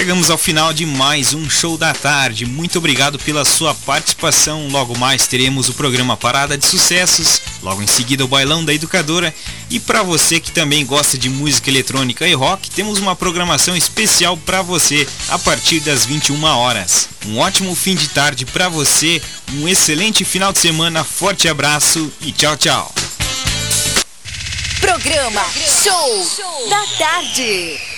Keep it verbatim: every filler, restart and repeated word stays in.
Chegamos ao final de mais um Show da Tarde. Muito obrigado pela sua participação. Logo mais teremos o programa Parada de Sucessos, logo em seguida o Bailão da Educadora. E para você que também gosta de música eletrônica e rock, temos uma programação especial para você a partir das vinte e uma horas. Um ótimo fim de tarde para você, um excelente final de semana, forte abraço e tchau, tchau. Programa Show da Tarde.